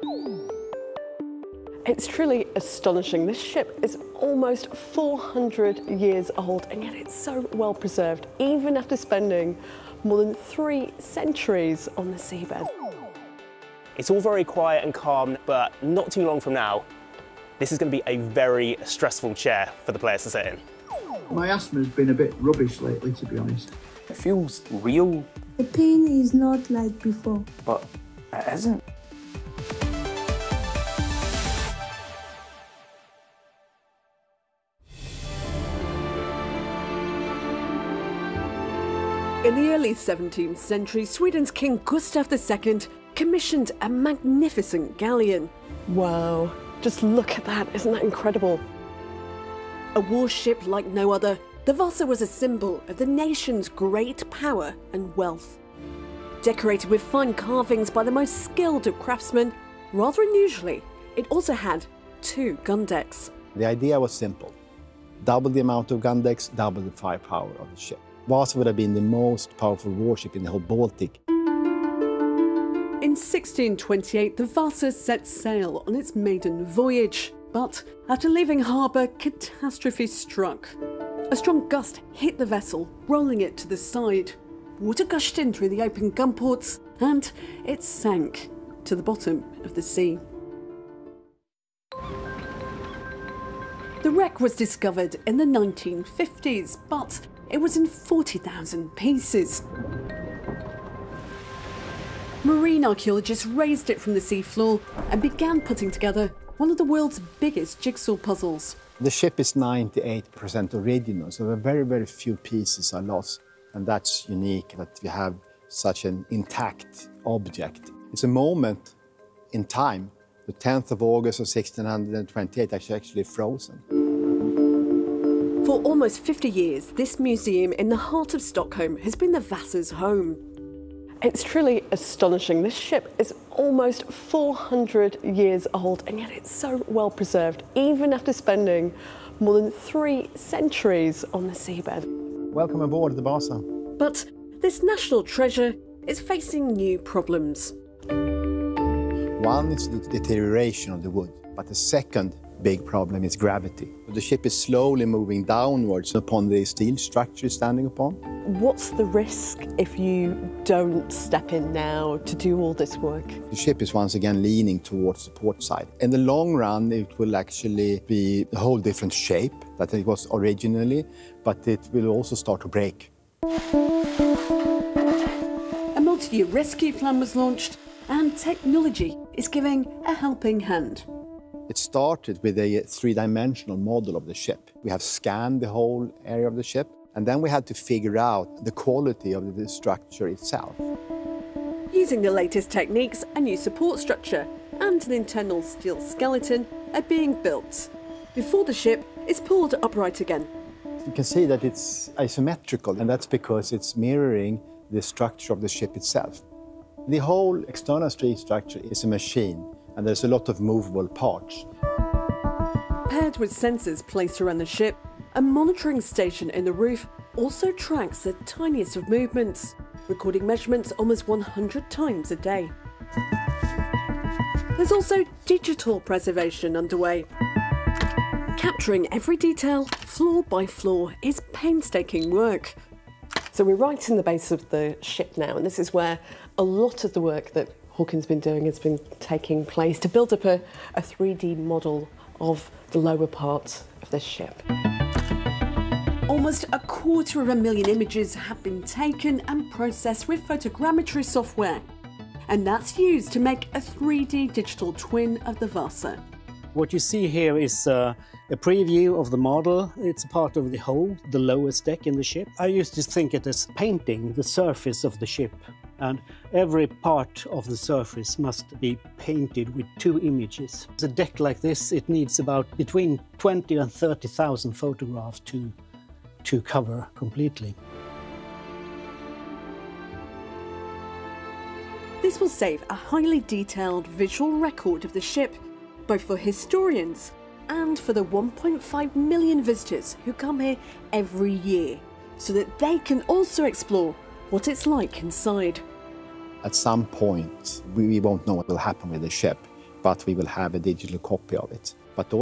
It's truly astonishing. This ship is almost 400 years old, and yet it's so well preserved, even after spending more than 3 centuries on the seabed. It's all very quiet and calm, but not too long from now, this is going to be a very stressful chair for the players to sit in. My asthma's been a bit rubbish lately, to be honest. It feels real. The pain is not like before. But it isn't. In the early 17th century, Sweden's King Gustav II commissioned a magnificent galleon. Wow, just look at that, isn't that incredible? A warship like no other, the Vasa was a symbol of the nation's great power and wealth. Decorated with fine carvings by the most skilled of craftsmen, rather unusually, it also had 2 gun decks. The idea was simple. Double the amount of gun decks, double the firepower of the ship. Vasa would have been the most powerful warship in the whole Baltic. In 1628, the Vasa set sail on its maiden voyage. But after leaving harbour, catastrophe struck. A strong gust hit the vessel, rolling it to the side. Water gushed in through the open gun ports, and it sank to the bottom of the sea. The wreck was discovered in the 1950s, but it was in 40,000 pieces. Marine archaeologists raised it from the seafloor and began putting together one of the world's biggest jigsaw puzzles. The ship is 98% original, so very, very few pieces are lost. And that's unique that we have such an intact object. It's a moment in time. The 10th of August of 1628 actually frozen. For almost 50 years, this museum in the heart of Stockholm has been the Vasa's home. It's truly astonishing. This ship is almost 400 years old, and yet it's so well preserved, even after spending more than 3 centuries on the seabed. Welcome aboard the Vasa. But this national treasure is facing new problems. One is the deterioration of the wood, but the second big problem is gravity. The ship is slowly moving downwards upon the steel structure it's standing upon. What's the risk if you don't step in now to do all this work? The ship is once again leaning towards the port side. In the long run, it will actually be a whole different shape that it was originally, but it will also start to break. A multi-year rescue plan was launched, and technology is giving a helping hand. It started with a 3-dimensional model of the ship. We have scanned the whole area of the ship, and then we had to figure out the quality of the structure itself. Using the latest techniques, a new support structure and an internal steel skeleton are being built before the ship is pulled upright again. You can see that it's isometrical, and that's because it's mirroring the structure of the ship itself. The whole external steel structure is a machine, and there's a lot of movable parts. Paired with sensors placed around the ship, a monitoring station in the roof also tracks the tiniest of movements, recording measurements almost 100 times a day. There's also digital preservation underway. Capturing every detail, floor by floor, is painstaking work. So we're right in the base of the ship now, and this is where a lot of the work that Håkan's been doing has been taking place to build up a 3D model of the lower part of this ship. Almost 250,000 images have been taken and processed with photogrammetry software, and that's used to make a 3D digital twin of the Vasa. What you see here is a preview of the model. It's a part of the hull, the lowest deck in the ship. I used to think it as painting the surface of the ship, and every part of the surface must be painted with 2 images. A deck like this, it needs about between 20 and 30,000 photographs to cover completely. This will save a highly detailed visual record of the ship, both for historians and for the 1.5 million visitors who come here every year, so that they can also explore what it's like inside. At some point, we won't know what will happen with the ship. but we will have a digital copy of it. But